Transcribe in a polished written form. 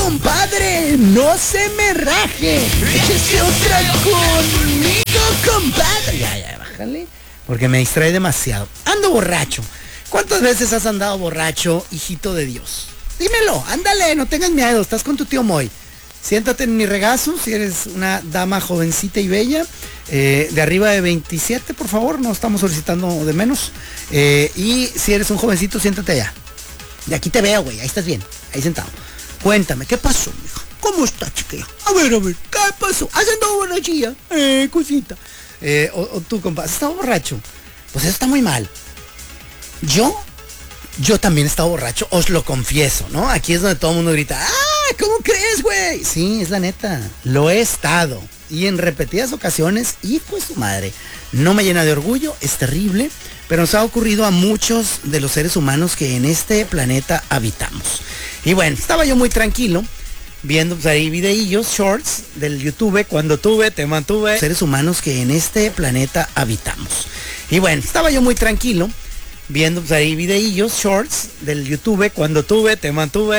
compadre, no se me raje. Échese otra conmigo, compadre. Ya, bájale, porque me distrae demasiado. Ando borracho. ¿Cuántas veces has andado borracho, hijito de Dios? Dímelo, ándale, no tengas miedo, estás con tu tío Moy. Siéntate en mi regazo, si eres una dama jovencita y bella, de arriba de 27, por favor, no estamos solicitando de menos. Y si eres un jovencito, siéntate allá. De aquí te veo, güey, ahí estás bien, ahí sentado. Cuéntame, ¿qué pasó, mija? ¿Cómo está, chiquilla? A ver, ¿qué pasó? ¿Has andado borrachilla? Cosita. O tú, compa, ¿has estado borracho? Pues eso está muy mal. Yo también he estado borracho, os lo confieso, ¿no? Aquí es donde todo el mundo grita, ¡ah! ¿Cómo crees, güey? Sí, es la neta, lo he estado. Y en repetidas ocasiones, hijo de su madre, no me llena de orgullo, es terrible, pero nos ha ocurrido a muchos de los seres humanos que en este planeta habitamos. Y bueno, estaba yo muy tranquilo, viendo pues, ahí videillos, shorts del YouTube, cuando te mantuve. Seres humanos que en este planeta habitamos. Y bueno, estaba yo muy tranquilo, viendo pues, ahí videillos, shorts del YouTube, cuando te mantuve.